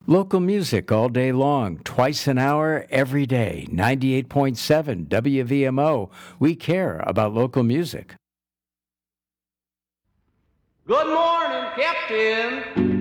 Local music all day long, twice an hour, every day. 98.7 WVMO. We care about local music. Good morning, Captain.